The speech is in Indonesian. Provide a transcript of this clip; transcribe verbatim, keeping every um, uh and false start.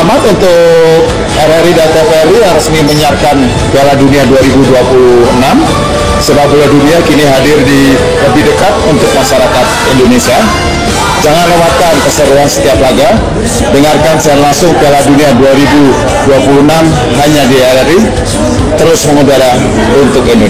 selamat untuk R R I dan T V R I yang resmi menyiapkan Piala Dunia dua ribu dua puluh enam. Sepak bola dunia kini hadir di lebih dekat untuk masyarakat Indonesia. Jangan lewatkan keseruan setiap laga. Dengarkan secara langsung Piala Dunia dua ribu dua puluh enam hanya di R R I. Terus mengudara untuk Indonesia.